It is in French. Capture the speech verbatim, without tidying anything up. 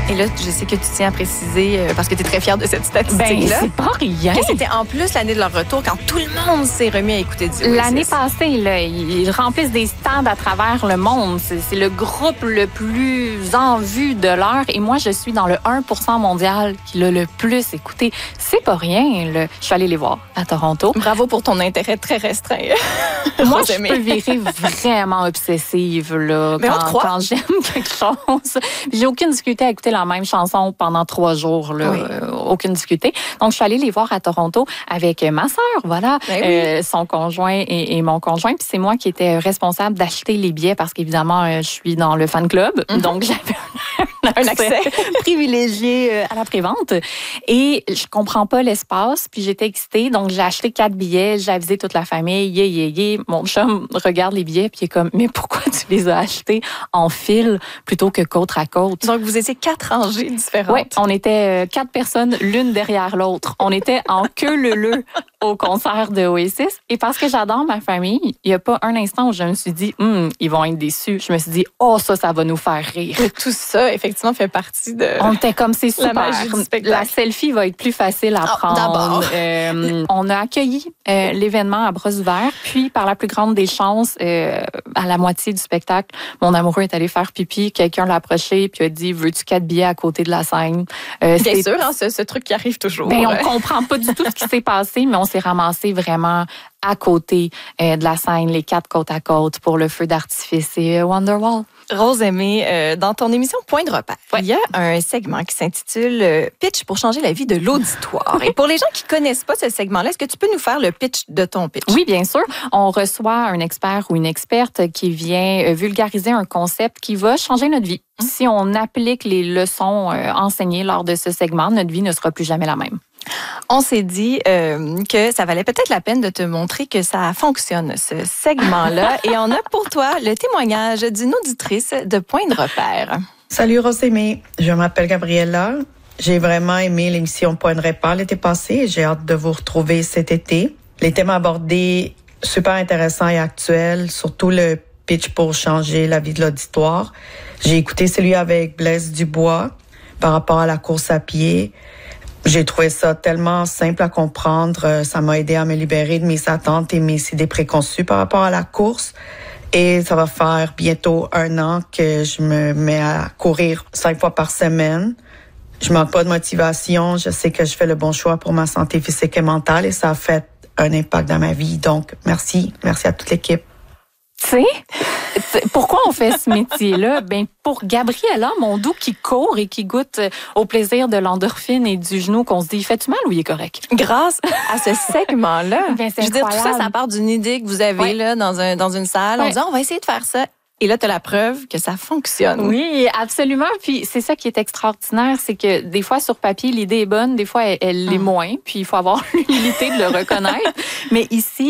Et là, je sais que tu tiens à préciser, euh, parce que tu es très fière de cette statistique-là. Ben, c'est pas rien. Que c'était en plus l'année de leur retour quand tout le monde s'est remis à écouter du Oasis. L'année passée, là, ils remplissent des stands à travers le monde. C'est, c'est le groupe le plus en vue de l'heure. Et moi, je suis dans le un pour cent mondial qui l'a le plus écouté. C'est pas rien. Là. Je suis allée les voir à Toronto. Bravo pour ton intérêt très restreint. Moi, je peux virer vraiment obsessive là, Mais quand, quand j'aime quelque chose. J'ai aucune difficulté à écouter la même chanson pendant trois jours. Là. Oui. Euh, aucune difficulté. Donc, je suis allée les voir à Toronto avec ma sœur, voilà, Ben oui. euh, son conjoint et, et mon conjoint. Puis c'est moi qui étais responsable d'acheter les billets parce qu'évidemment, euh, je suis dans le fan club. Mm-hmm. Donc, j'avais un accès, un accès privilégié euh, à la prévente. Et je comprends pas l'espace. Puis j'étais excitée. Donc, j'ai acheté quatre billets. J'ai avisé toute la famille. Yeah, yeah, yeah. Mon chum regarde les billets puis il est comme, mais pourquoi tu les as achetés en file plutôt que côte à côte? Donc, vous étiez quatre rangées différentes. Oui, on était euh, quatre personnes l'une derrière l'autre. On était en queue leu-leu au concert de Oasis. Et parce que j'adore ma famille, il n'y a pas un instant où je me suis dit, hm, ils vont être déçus. Je me suis dit, oh, ça, ça va nous faire rire. Et tout ça, effectivement, fait partie de... On était comme, c'est super. La magie du spectacle. La selfie va être plus facile à oh, prendre. D'abord. Euh, on a accueilli euh, l'événement à bras ouverts. Puis, par la plus grande des chances, euh, à la moitié du spectacle, mon amoureux est allé faire pipi. Quelqu'un l'a approché puis a dit, veux-tu quatre billets à côté de la scène? Euh, Bien sûr, hein, ce, ce truc qui arrive toujours. Ben, on comprend pas du tout ce qui s'est passé, mais on s'est ramassé vraiment à côté euh, de la scène, les quatre côte à côte pour le feu d'artifice et euh, Wonderwall. Rose Aimée, euh, dans ton émission Point de repère, ouais. il y a un segment qui s'intitule euh, Pitch pour changer la vie de l'auditoire. Et pour les gens qui connaissent pas ce segment-là, est-ce que tu peux nous faire le pitch de ton pitch? Oui, bien sûr. On reçoit un expert ou une experte qui vient vulgariser un concept qui va changer notre vie. Mmh. Si on applique les leçons euh, enseignées lors de ce segment, notre vie ne sera plus jamais la même. On s'est dit euh, que ça valait peut-être la peine de te montrer que ça fonctionne, ce segment-là. Et on a pour toi le témoignage d'une auditrice de Point de repère. Salut Rose Aimée, je m'appelle Gabriella. J'ai vraiment aimé l'émission Point de repère l'été passé et j'ai hâte de vous retrouver cet été. Les thèmes abordés, super intéressants et actuels, surtout le pitch pour changer la vie de l'auditoire. J'ai écouté celui avec Blaise Dubois par rapport à la course à pied. J'ai trouvé ça tellement simple à comprendre. Ça m'a aidé à me libérer de mes attentes et mes idées préconçues par rapport à la course. Et ça va faire bientôt un an que je me mets à courir cinq fois par semaine. Je manque pas de motivation. Je sais que je fais le bon choix pour ma santé physique et mentale et ça a fait un impact dans ma vie. Donc, merci. Merci à toute l'équipe. Tu sais, pourquoi on fait ce métier-là? Ben, pour Gabriella, mon doux qui court et qui goûte au plaisir de l'endorphine et du genou qu'on se dit, fais-tu mal ou il est correct? Grâce à ce segment-là. Ben, c'est je veux dire, tout ça, ça part d'une idée que vous avez ouais. là dans, un, dans une salle. Ouais. On dit, on va essayer de faire ça. Et là, tu as la preuve que ça fonctionne. Oui, absolument. Puis c'est ça qui est extraordinaire, c'est que des fois, sur papier, l'idée est bonne, des fois, elle, elle l'est moins. Puis il faut avoir l'humilité de le reconnaître. Mais ici,